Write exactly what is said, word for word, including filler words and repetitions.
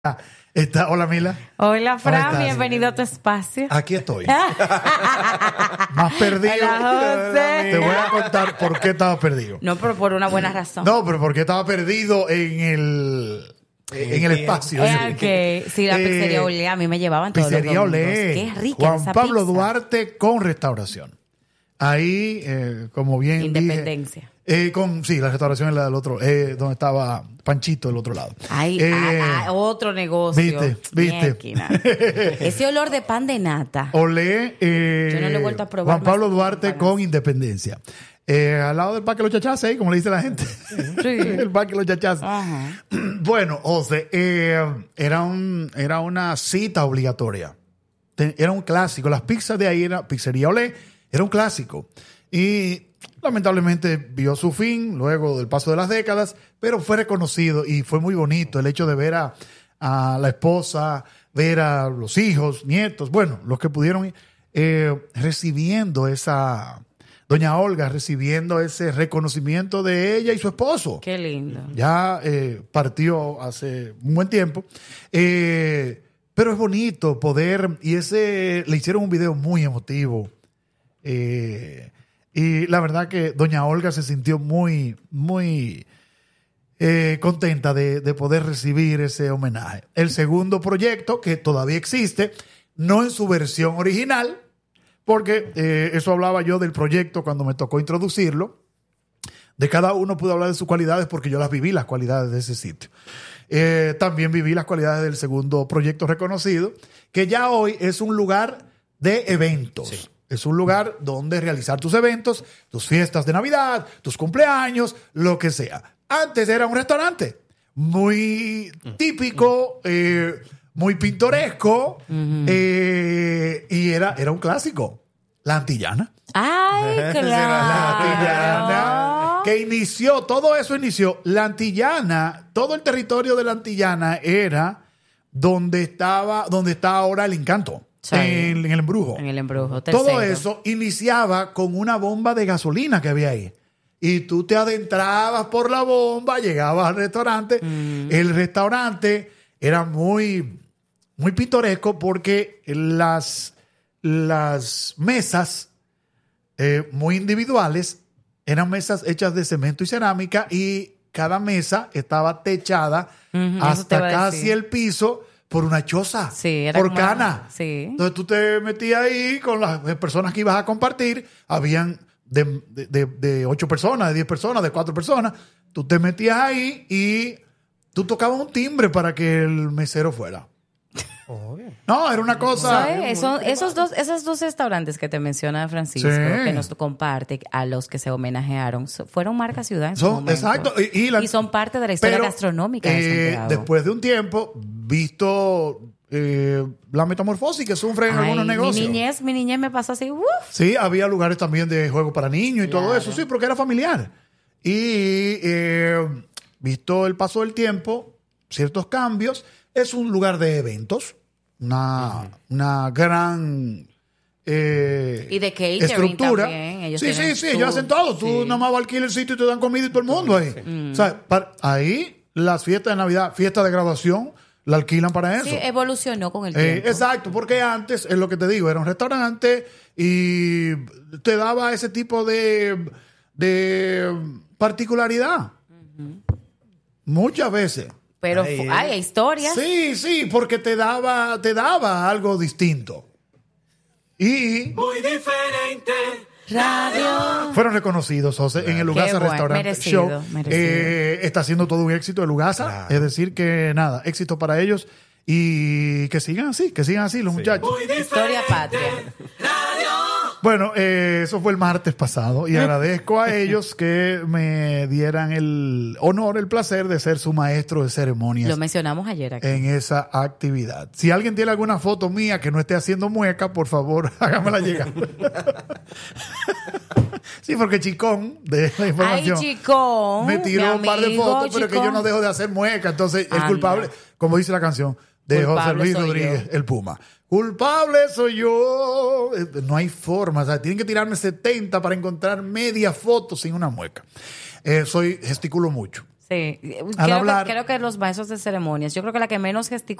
Está, hola Mila. Hola Fran, bienvenido a tu espacio. Aquí estoy. Más perdido. Hola, José. Te voy a contar por qué estaba perdido. No, pero por una buena razón. No, pero porque estaba perdido en el en el espacio. Eh, okay. Sí, la pizzería Eh, Olé, a mí me llevaban todos Pizzería los domingos. Olé. Qué rica Juan esa Pablo pizza. Duarte con restauración. Ahí, eh, como bien Independencia. dije, eh, con, sí, la restauración es la del otro, eh, donde estaba Panchito del otro lado. Ay, Eh, ah, ah, otro negocio. Viste, viste. Mierquina. Ese olor de pan de nata. Olé, eh, Yo no lo he vuelto a probar Juan Pablo más Duarte nunca. con Independencia. Eh, al lado del Parque Los Chachás, ¿eh? Como le dice la gente. Sí. El Parque Los Chachás. Ajá. Bueno, José, eh, era, un, era una cita obligatoria. Te- Era un clásico. Las pizzas de ahí, era Pizzería Olé, era un clásico. Y lamentablemente vio su fin luego del paso de las décadas, pero fue reconocido y fue muy bonito el hecho de ver a, a la esposa, ver a los hijos, nietos, bueno, los que pudieron eh, recibiendo esa, doña Olga, recibiendo ese reconocimiento de ella y su esposo. Qué lindo. Ya eh, partió hace un buen tiempo. Eh, pero es bonito poder, y ese le hicieron un video muy emotivo. Eh, y la verdad que doña Olga se sintió muy, muy eh, contenta de, de poder recibir ese homenaje. El segundo proyecto, que todavía existe, no en su versión original, porque eh, eso hablaba yo del proyecto cuando me tocó introducirlo. De cada uno pude hablar de sus cualidades porque yo las viví, las cualidades de ese sitio. Eh, también viví las cualidades del segundo proyecto reconocido, que ya hoy es un lugar de eventos. Sí. Es un lugar donde realizar tus eventos, tus fiestas de Navidad, tus cumpleaños, lo que sea. Antes era un restaurante muy típico, eh, muy pintoresco, uh-huh. eh, y era, era un clásico. La Antillana. ¡Ay, claro! La Antillana, que inició, todo eso inició. La Antillana, todo el territorio de la Antillana era donde estaba, donde está ahora el Encanto. Sí. En, en el embrujo. En el embrujo. Tercero. Todo eso iniciaba con una bomba de gasolina que había ahí. Y tú te adentrabas por la bomba, llegabas al restaurante. Mm. El restaurante era muy, muy pintoresco porque las, las mesas eh, muy individuales eran mesas hechas de cemento y cerámica y cada mesa estaba techada uh-huh, hasta casi el piso por una choza, sí, era por como, cana. Sí. Entonces tú te metías ahí con las personas que ibas a compartir. Habían de, de, de, de ocho personas, de diez personas, de cuatro personas. Tú te metías ahí y tú tocabas un timbre para que el mesero fuera. Oh, no, era una cosa. ¿Sabes? Eso, esos, dos, esos dos restaurantes que te menciona Francisco, sí. que nos comparte, a los que se homenajearon, fueron marca ciudad en son, su momento. Exacto. Y, y, la, y son parte de la historia pero, gastronómica de eh, Santiago. Después de un tiempo, visto eh, la metamorfosis que sufren Ay, algunos negocios. Mi niñez, mi niñez me pasó así. Uf. Sí, había lugares también de juego para niños y claro. todo eso, sí, porque era familiar. Y eh, visto el paso del tiempo, ciertos cambios, es un lugar de eventos. Una, uh-huh. una gran eh, y de catering estructura. También. Ellos sí, sí, sí, su... ellos hacen todo. Tú sí. nada más alquilas el sitio y te dan comida y todo el mundo ahí. Mm. O sea, para, ahí las fiestas de Navidad, fiestas de graduación, la alquilan para eso. Sí, evolucionó con el tiempo. Eh, exacto, porque antes, es lo que te digo, era un restaurante y te daba ese tipo de, de particularidad. Uh-huh. Muchas veces. Pero hay, hay historias. Sí, sí, porque te daba, te daba algo distinto. Y muy diferente. Radio. Fueron reconocidos, José, en el Lugasa bueno, Restaurant merecido, Show. Merecido. Eh, está haciendo todo un éxito el Lugasa. Claro. Es decir, que nada, éxito para ellos. Y que sigan así, que sigan así los sí. muchachos. Historia patria. Radio. Bueno, eh, eso fue el martes pasado y agradezco a ellos que me dieran el honor, el placer de ser su maestro de ceremonias. Lo mencionamos ayer aquí. En esa actividad. Si alguien tiene alguna foto mía que no esté haciendo mueca, por favor, hágamela llegar. Sí, porque Chicón, de la información, Ay, Chicón, me tiró un par de fotos, Chicón. pero que yo no dejo de hacer mueca. Entonces, el Anda. culpable, como dice la canción, de culpable José Luis Rodríguez, yo. el Puma. Culpable soy yo. No hay forma. O sea, tienen que tirarme setenta para encontrar media foto sin una mueca. Eh, soy, gesticulo mucho. Sí. Al Creo, hablar- que, creo que los maestros de ceremonias, yo creo que la que menos gesticula